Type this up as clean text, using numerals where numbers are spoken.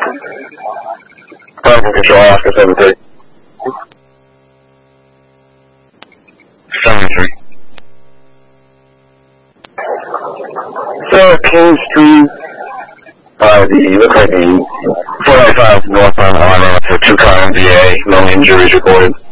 From Control, Oscar 73. 73. So, King Street, looks like the 495 northbound on for 2 car MVA, no injuries reported.